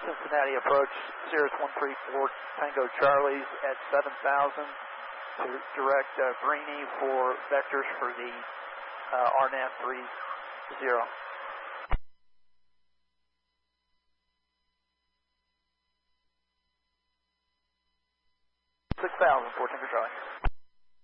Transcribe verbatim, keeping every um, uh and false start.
Cincinnati approach, Cirrus one three four Tango Charlie's at seven thousand to direct uh, Greeny for vectors for the uh, R N A V three zero. six thousand for Tango Charlie.